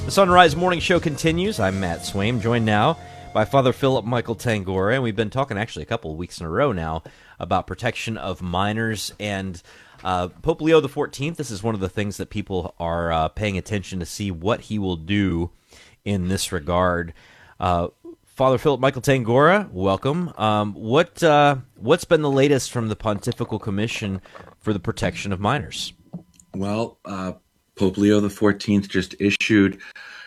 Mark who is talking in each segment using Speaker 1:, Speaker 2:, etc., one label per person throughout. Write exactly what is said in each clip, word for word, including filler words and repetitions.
Speaker 1: The Sunrise Morning Show continues. I'm Matt Swaim, joined now by Father Philip Michael Tangora, and we've been talking actually a couple of weeks in a row now about protection of minors. And uh, Pope Leo the fourteenth, this is one of the things that people are uh, paying attention to see what he will do in this regard. Uh, Father Philip Michael Tangora, welcome. Um, what, uh, what's been the latest from the Pontifical Commission for the Protection of Minors?
Speaker 2: Well, uh, Pope Leo the fourteenth just issued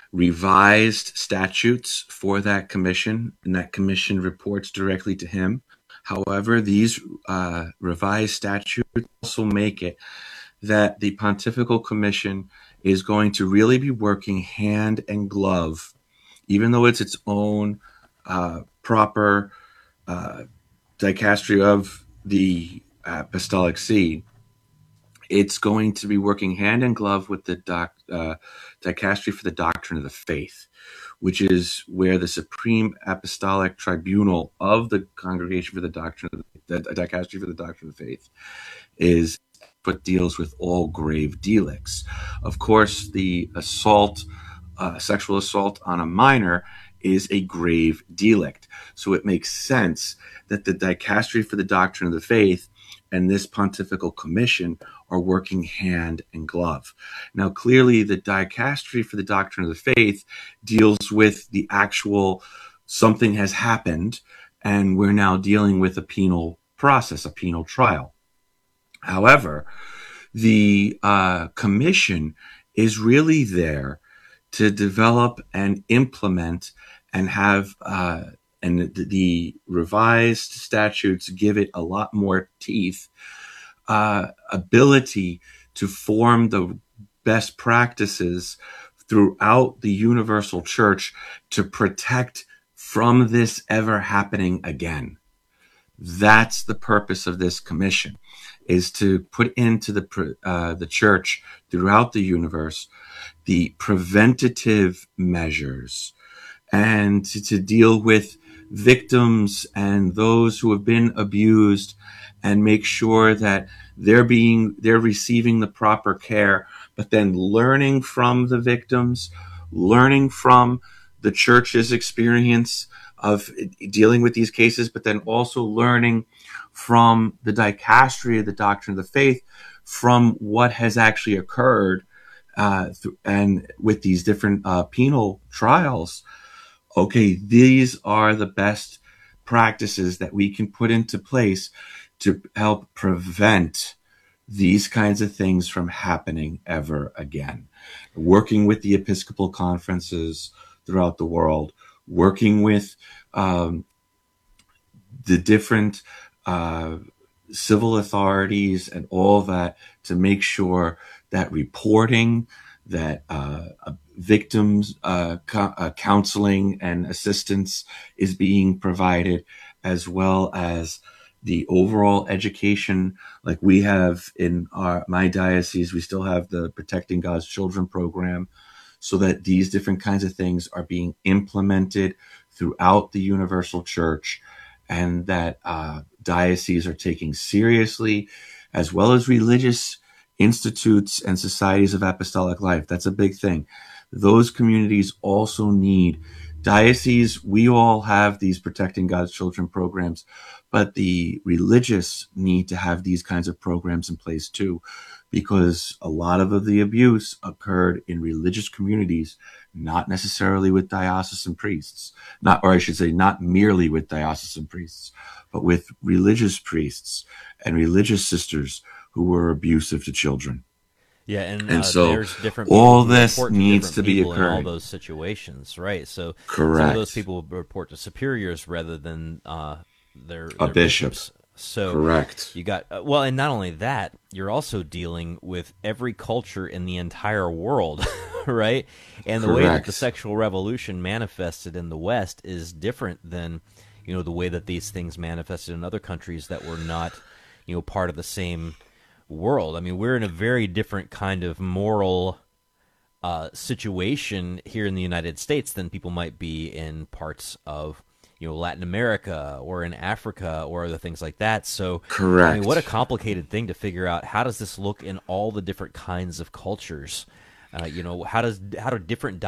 Speaker 2: revised statutes for that commission, and that commission reports directly to him. However, these uh, revised statutes also make it that the Pontifical Commission is going to really be working hand and glove, even though it's its own uh, proper uh, dicastery of the Apostolic See. It's going to be working hand in glove with the doc, uh, Dicastery for the Doctrine of the Faith, which is where the Supreme Apostolic Tribunal of the Congregation for the Doctrine of the, the Dicastery for the Doctrine of the Faith is what deals with all grave delicts. Of course, the assault, uh, sexual assault on a minor is a grave delict. So it makes sense that the Dicastery for the Doctrine of the Faith and this Pontifical Commission are working hand in glove. Now, clearly, the Dicastery for the Doctrine of the Faith deals with the actual something has happened, and we're now dealing with a penal process, a penal trial. However, the uh, Commission is really there to develop and implement and have uh, and the, the revised statutes give it a lot more teeth, uh, ability to form the best practices throughout the universal church to protect from this ever happening again. That's the purpose of this commission, is to put into the uh, the church throughout the universe the preventative measures and to, to deal with victims and those who have been abused and make sure that they're being they're receiving the proper care, but then learning from the victims, learning from the church's experience of dealing with these cases, but then also learning from the dicastery of the Doctrine of the Faith, from what has actually occurred uh, th- and with these different uh, penal trials. Okay, these are the best practices that we can put into place to help prevent these kinds of things from happening ever again. Working with the Episcopal conferences throughout the world, working with um, the different uh, civil authorities and all that to make sure that reporting, that uh, victims uh, co- uh, counseling and assistance is being provided, as well as the overall education. Like we have in our my diocese, we still have the Protecting God's Children program, so that these different kinds of things are being implemented throughout the universal church, and that uh, dioceses are taking seriously, as well as religious institutes and societies of apostolic life. That's a big thing. Those communities also need dioceses. We all have these Protecting God's Children programs, but the religious need to have these kinds of programs in place too, because a lot of the abuse occurred in religious communities, not necessarily with diocesan priests, not, or I should say, not merely with diocesan priests, but with religious priests and religious sisters who were abusive to children.
Speaker 1: Yeah, and,
Speaker 2: and
Speaker 1: uh,
Speaker 2: so
Speaker 1: there's different
Speaker 2: all
Speaker 1: people who
Speaker 2: this
Speaker 1: report
Speaker 2: needs to be
Speaker 1: people in all
Speaker 2: occurring.
Speaker 1: those situations, right? So
Speaker 2: Correct.
Speaker 1: some of those people report to superiors rather than uh, their,
Speaker 2: A
Speaker 1: their
Speaker 2: bishop.
Speaker 1: bishops. So
Speaker 2: Correct.
Speaker 1: You got uh, well, and not only that, you're also dealing with every culture in the entire world, right? And the
Speaker 2: Correct.
Speaker 1: way that the sexual revolution manifested in the West is different than, you know, the way that these things manifested in other countries that were not, you know, part of the same world. I mean, we're in a very different kind of moral uh, situation here in the United States than people might be in parts of, you know, Latin America or in Africa or other things like that. So,
Speaker 2: Correct.
Speaker 1: I mean, what a complicated thing to figure out. How does this look in all the different kinds of cultures? Uh, you know, how does how do different